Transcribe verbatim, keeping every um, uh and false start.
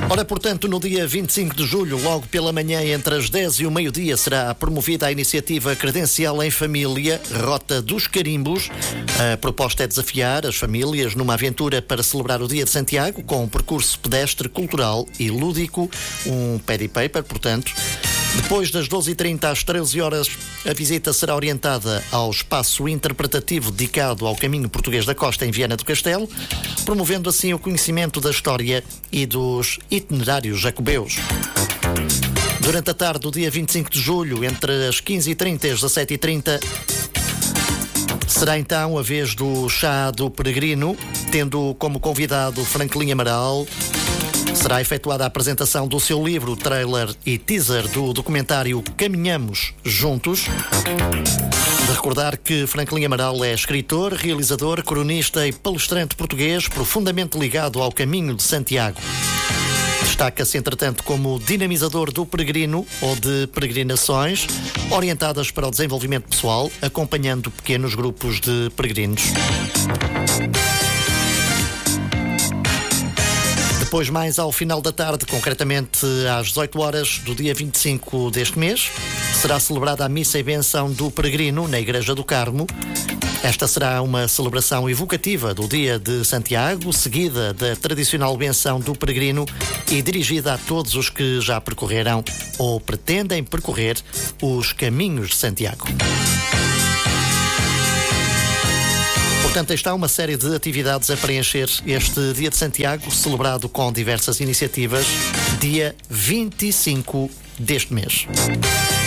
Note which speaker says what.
Speaker 1: Ora, portanto, no dia vinte e cinco de julho, logo pela manhã, entre as dez e o meio-dia, será promovida a iniciativa Credencial em Família, Rota dos Carimbos. A proposta é desafiar as famílias numa aventura para celebrar o Dia de Santiago, com um percurso pedestre, cultural e lúdico, um pad paper, portanto. Depois das doze e trinta às treze horas, a visita será orientada ao espaço interpretativo dedicado ao Caminho Português da Costa em Viana do Castelo, promovendo assim o conhecimento da história e dos itinerários jacobeus. Durante a tarde do dia vinte e cinco de julho, entre as quinze e trinta e as dezassete e trinta, será então a vez do Chá do Peregrino, tendo como convidado Franklin Amaral. Será efetuada a apresentação do seu livro, trailer e teaser do documentário Caminhamos Juntos. De recordar que Franklin Amaral é escritor, realizador, cronista e palestrante português profundamente ligado ao Caminho de Santiago. Destaca-se, entretanto, como dinamizador do peregrino ou de peregrinações, orientadas para o desenvolvimento pessoal, acompanhando pequenos grupos de peregrinos. Depois, mais ao final da tarde, concretamente às dezoito horas do dia vinte e cinco deste mês, será celebrada a missa e benção do peregrino na Igreja do Carmo. Esta será uma celebração evocativa do Dia de Santiago, seguida da tradicional benção do peregrino e dirigida a todos os que já percorreram ou pretendem percorrer os caminhos de Santiago. Portanto, está uma série de atividades a preencher este Dia de Santiago, celebrado com diversas iniciativas, dia vinte e cinco deste mês.